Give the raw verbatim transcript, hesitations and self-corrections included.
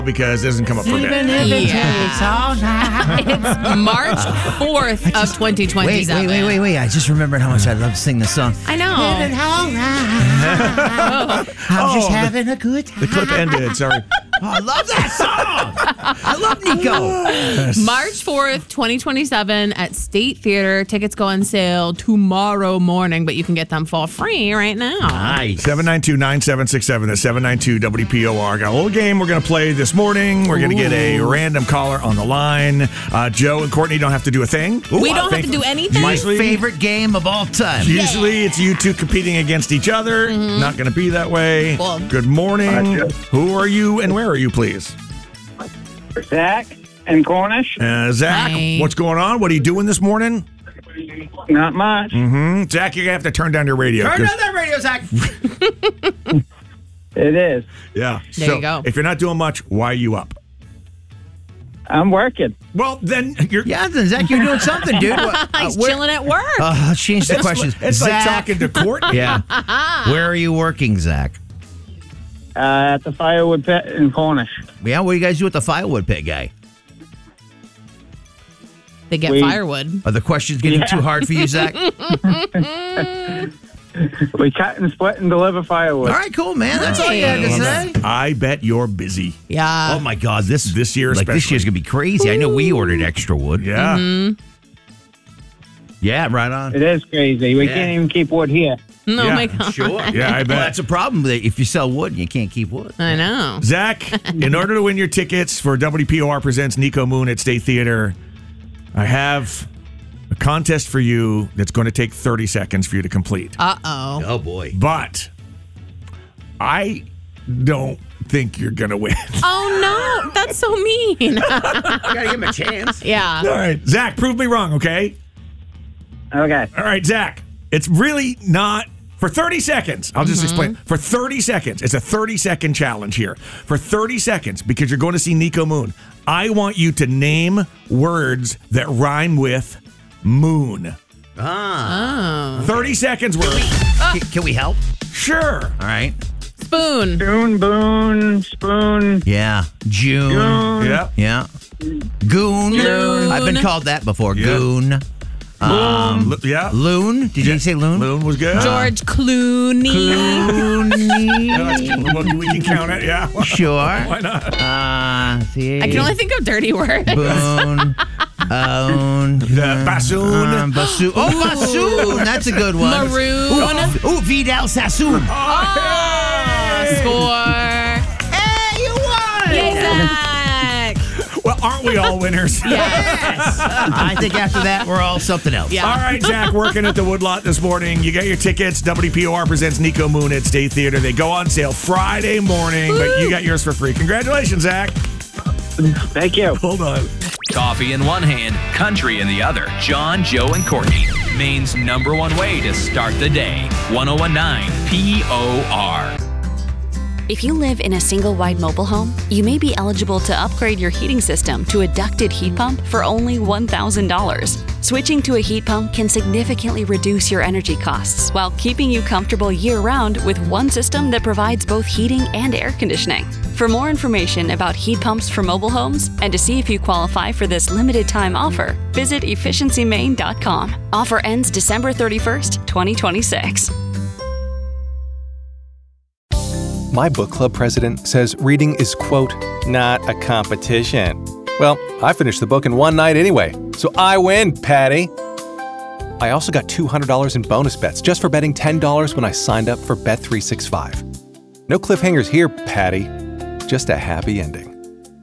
because it doesn't come up for Even day. if it Yeah. takes all night. It's March fourth of twenty Wait, twenty-seven. wait, wait, wait, wait. I just remembered how much I love to sing this song. I know. Living all right. I'm just Oh, having a good time. The clip ended. Sorry. Oh, I love that song. I love Nico. March fourth, twenty twenty-seven at State Theater. Tickets go on sale tomorrow morning, but you can get them for free right now. Nice. seven nine two, nine seven six seven. That's seven nine two W P O R. Got a little game we're going to play this morning. We're going to get a random caller on the line. Uh, Joe and Courtney don't have to do a thing. We don't have Thank- to do anything. My Usually- favorite game of all time. Usually it's you two competing against each other. Mm-hmm. Not going to be that way. Well- Good morning. Hi, Joe. Who are you and where are you, please? Zach and Cornish. Uh, Zach, Hi. what's going on? What are you doing this morning? Not much. Hmm? Zach, you're going to have to turn down your radio. Turn 'cause- down that radio, Zach. It is. Yeah. There so you go. If you're not doing much, why are you up? I'm working. Well, then you're. Yeah, then, Zach, you're doing something, dude. What- uh, He's where- chilling at work. Uh, let's change the It's, questions. like, it's Zach, like talking to Courtney. Yeah. Where are you working, Zach? Uh, at the firewood pit in Cornish. Yeah, what do you guys do with the firewood pit guy? They get we- firewood. Are the questions getting Yeah. too hard for you, Zach? We cut and split and deliver firewood. All right, cool, man. That's all you had to say. I bet you're busy. Yeah. Oh my God, this This year like this especially. year's gonna be crazy. I know we ordered extra wood. Yeah. Mm-hmm. Yeah, right on. It is crazy. We Yeah. can't even keep wood here. Oh Yeah, my God. Sure. Yeah, I Well, bet. that's a problem. If you sell wood, you can't keep wood. I know. Zach, in order to win your tickets for W P O R Presents Nico Moon at State Theater, I have a contest for you that's going to take thirty seconds for you to complete. Uh-oh. Oh boy. But I don't think you're going to win. Oh, no. That's so mean. I gotta give him a chance. Yeah. All right. Zach, prove me wrong, okay? Okay. All right, Zach. It's really not for thirty seconds. I'll just explain. For thirty seconds, it's a thirty second challenge here. For thirty seconds, because you're going to see Nico Moon, I want you to name words that rhyme with moon. Ah. Oh. thirty seconds worth. Can, can we help? Sure. All right. Spoon. Spoon, boon, spoon. Yeah. June. Goon. Yep. Yeah. Goon. Goon. I've been called that before. Yeah. Goon. Um, L- yeah. Loon. Did you say loon? Loon was good. George Clooney. Clooney. Yeah, that's- well, we can count it. Yeah. Sure. Why not? Uh, see. I can only think of dirty words. Boon. Own. The bassoon. Um, bassoon. Oh, bassoon. That's a good one. Maroon. Ooh, Vidal Sassoon. Score. Hey, you won. Yay, Zach. Well, aren't we all winners? Yes. I think after that, we're all something else. Yeah. All right, Zach, working at the Woodlot this morning. You got your tickets. W P O R presents Nico Moon at State Theater. They go on sale Friday morning, but you got yours for free. Congratulations, Zach. Thank you. Hold on. Coffee in one hand, country in the other. John, Joe, and Courtney. Maine's number one way to start the day. one oh one nine P O R. If you live in a single-wide mobile home, you may be eligible to upgrade your heating system to a ducted heat pump for only one thousand dollars. Switching to a heat pump can significantly reduce your energy costs while keeping you comfortable year-round with one system that provides both heating and air conditioning. For more information about heat pumps for mobile homes and to see if you qualify for this limited-time offer, visit efficiency maine dot com. Offer ends December thirty-first, twenty twenty-six. My book club president says reading is, quote, not a competition. Well, I finished the book in one night anyway, so I win, Patty. I also got two hundred dollars in bonus bets just for betting ten dollars when I signed up for Bet three sixty-five. No cliffhangers here, Patty. Just a happy ending.